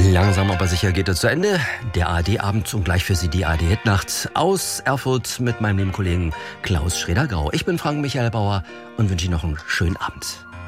Langsam aber sicher geht es zu Ende. Der ARD-Abend und gleich für Sie die ARD-Hitnacht aus Erfurt mit meinem lieben Kollegen Klaus Schreder-Grau. Ich bin Frank Michael Bauer und wünsche Ihnen noch einen schönen Abend.